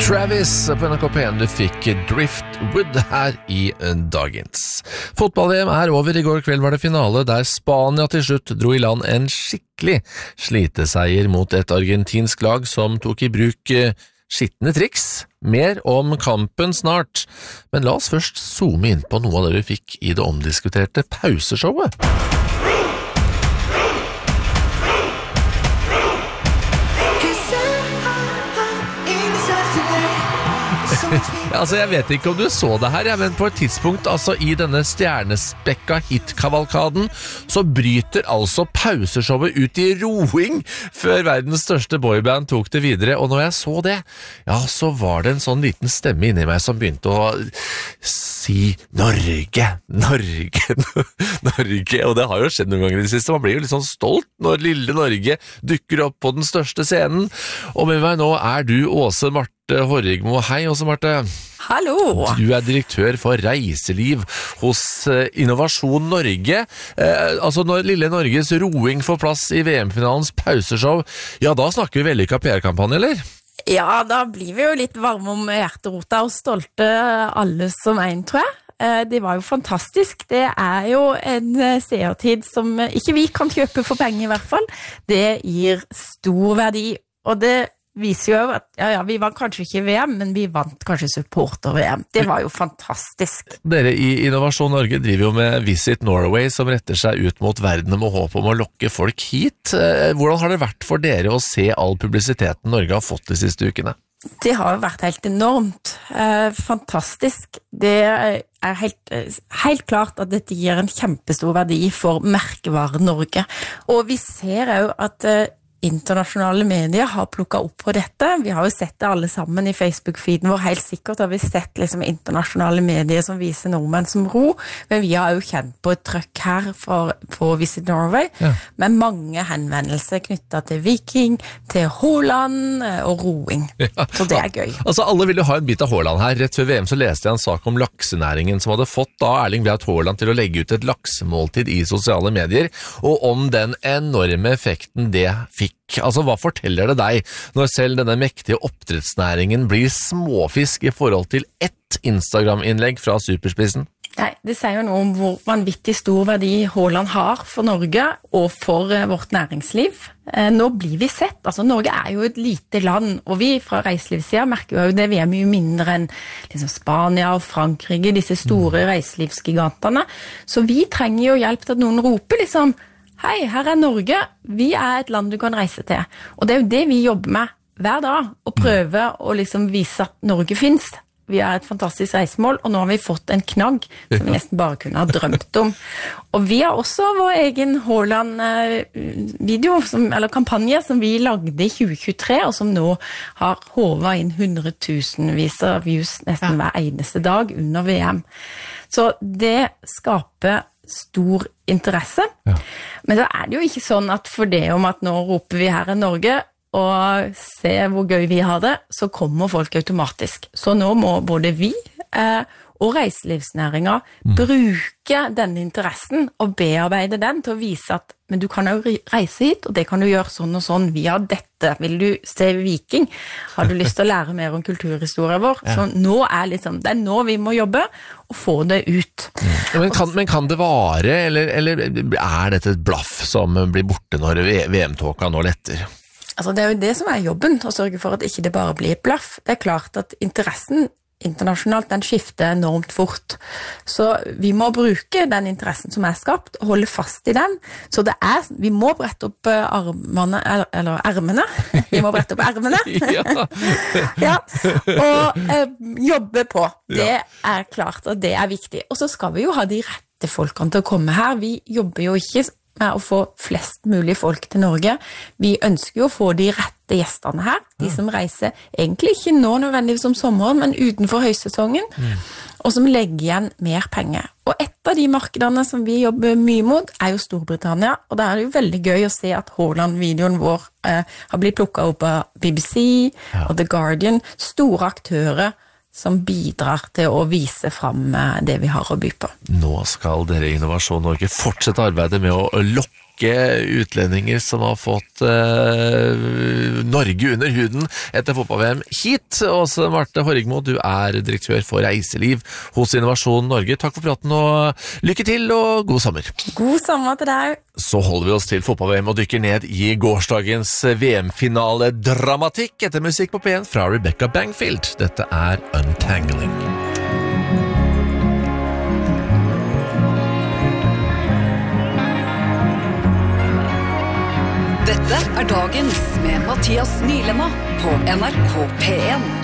Travis på NRK P1, du fikk Driftwood her i dagens. Fotball-VM over. I går kveld var det finale der Spania til slutt dro i land en skikkelig sliteseier mot et argentinsk lag som tok i bruk skittende triks. Mer om kampen snart, men la oss først zoome inn på noe av det vi fikk i det omdiskuterte pauseshowet. Altså, jeg vet ikke om du så det her, men på et tidspunkt i denne stjernespekka hitkavalkaden så bryter altså pauseshowet ut i roing før verdens største boyband tok det videre, og når jeg så det, så var det en sånn liten stemme inni meg som begynte å si Norge, Norge, Norge, og det har jo skjedd noen ganger i det siste. Man blir jo litt sånn stolt når lille Norge dukker opp på den største scenen, og med meg nå du Åse Marte Horrigmo. Hei, Åse Marte. Hallo! Du direktør for reiseliv hos Innovasjon Norge. Altså når lille Norges roing får plass i VM-finalens pauseshow, da snakker vi vellykket PR-kampanje, eller? Ja, da blir vi jo litt varme om hjerterota og stolte alle som en, tror jeg. Det var jo fantastisk. Det jo en seertid som ikke vi kan kjøpe for penger i hvert fall. Det gir stor verdi, og det viser jo at vi var kanskje ikke i VM, men vi vant kanskje supporter-VM. Det var jo fantastisk. Dere i Innovasjon Norge driver jo med Visit Norway, som retter seg ut mot verden med håp om å lokke folk hit. Hvordan har det vært for dere å se all publisiteten Norge har fått de siste ukene? Det har jo vært helt enormt. Fantastisk. Det helt klart at dette gir en kjempestor verdi for merkevaren Norge. Og vi ser jo at internasjonale medier har plukket opp på dette. Vi har jo sett det alle sammen i Facebook-feeden vår. Helt sikkert har vi sett internasjonale medier som viser nordmenn som ro, men vi har jo kjent på et trøkk her på Visit Norway, med mange henvendelser knyttet til Viking, til Haaland og roing. Så det gøy. Altså, alle vil jo ha en bit av Haaland her. Rett før VM så leste jeg en sak om laksenæringen som hadde fått Erling Braut Haaland til å legge ut et laksemåltid i sosiale medier, og om den enorme effekten det fikk. Altså, hva forteller det deg når selv denne mektige oppdrettsnæringen blir småfisk i forhold til ett Instagram-innlegg fra superspissen? Nei, det sier jo noe om hvor vanvittig stor verdi Haaland har for Norge og for vårt næringsliv. Nå blir vi sett. Altså, Norge jo et lite land, og vi fra reiselivssiden merker jo det. Vi mye mindre enn Spania og Frankrike, disse store reiselivsgigantene. Så vi trenger jo hjelp til at noen roper hei, her Norge, vi et land du kan reise til. Og det jo det vi jobber med hver dag, å prøve å vise at Norge finnes. Vi et fantastisk reisemål, og nå har vi fått en knagg som vi nesten bare kunne ha drømt om. Og vi har også vår egen Haaland-video, eller kampanje, som vi lagde i 2023, og som nå har håvet inn 100,000-vis av views nesten hver eneste dag under VM. Så det skaper stor interesse. Men så det jo ikke sånn at for det om at nå roper vi her Norge, og se hvor gøy vi har det, så kommer folk automatisk. Så nå må både vi og reiselivsnæringen bruke denne interessen og bearbeide den til å vise at men du kan jo reise hit, og det kan du gjøre sånn og sånn via dette. Vil du se Viking? Har du lyst til å lære mer om kulturhistorien vår? Så nå det nå vi må jobbe og få det ut. Men kan det vare, eller dette et blaff som blir borte når VM-tåka nå letter? Altså, det jo det som jobben, å sørge for at ikke det bare blir et blaff. Det klart at interessen internasjonalt, den skifter enormt fort. Så vi må bruke den interessen som skapt, og holde fast i den. Så vi må brette opp ermene. Vi må brette opp ermene. Og jobbe på. Det klart, og det viktig. Og så skal vi jo ha de rette folkene til å komme her. Vi jobber jo ikke med å få flest mulig folk til Norge. Vi ønsker jo å få de rette gjestene her, de som reiser egentlig ikke nå nødvendigvis om sommeren, men utenfor høysesongen, og som legger igjen mer penger. Og et av de markedene som vi jobber mye mot jo Storbritannia, og det det jo veldig gøy å se at Haaland-videoen vår har blitt plukket opp av BBC og The Guardian, store aktører som bidrar til å vise fram det vi har å by på. Nå skal dere i Innovasjon Norge fortsette arbeidet med å lokke norske utlendinger som har fått Norge under huden etter fotball-VM hit. Åse Marte Horrigmo, du direktør for reiseliv hos Innovasjon Norge. Takk for praten og lykke til og god sommer. God sommer til deg. Så holder vi oss til fotball-VM og dykker ned i gårsdagens VM-finale-dramatikk etter musikk på P1 fra Rebecca Bangfield. Dette Untangling. Dette dagens med Mathias Nylema på NRK P1.